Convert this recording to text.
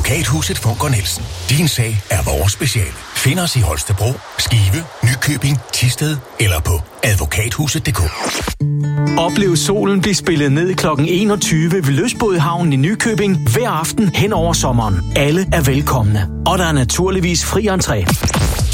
Advokathuset Funker Nielsen. Din sag er vores speciale. Find os i Holstebro, Skive, Nykøbing, Thisted eller på advokathuset.dk. Oplev solen blive spillet ned kl. 21 ved Lystbådehavnen i Nykøbing hver aften hen over sommeren. Alle er velkomne, og der er naturligvis fri entré.